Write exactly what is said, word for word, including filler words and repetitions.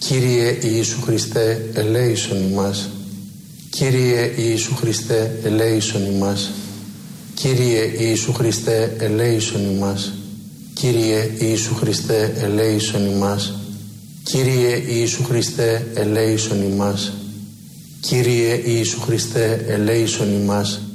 Κύριε Ιησού Χριστέ, ελέησον ημάς. Κύριε Ιησού Χριστέ, ελέησον ημάς. Κύριε Ιησού Χριστέ, ελέησον ημάς. Κύριε Ιησού Χριστέ, ελέησον ημάς. Κύριε Ιησού Χριστέ, ελέησον ημάς. Κύριε Ιησού Χριστέ, ελέησον ημάς.